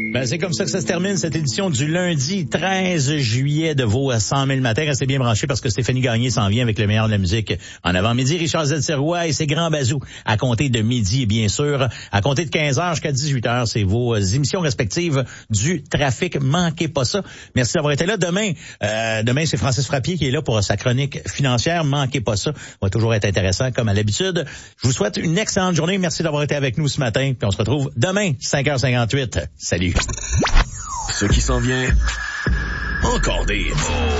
Ben, c'est comme ça que ça se termine, cette édition du lundi 13 juillet de vos 100 000 matins. Restez bien branchés parce que Stéphanie Gagné s'en vient avec le meilleur de la musique en avant-midi. Richard Z-Sirois et ses grands bazous à compter de midi, bien sûr. À compter de 15h jusqu'à 18h, c'est vos émissions respectives du trafic. Manquez pas ça. Merci d'avoir été là. Demain, c'est Francis Frappier qui est là pour sa chronique financière. Manquez pas ça. Ça va toujours être intéressant comme à l'habitude. Je vous souhaite une excellente journée. Merci d'avoir été avec nous ce matin. Puis on se retrouve demain, 5h58. Salut. Ce qui s'en vient, encore des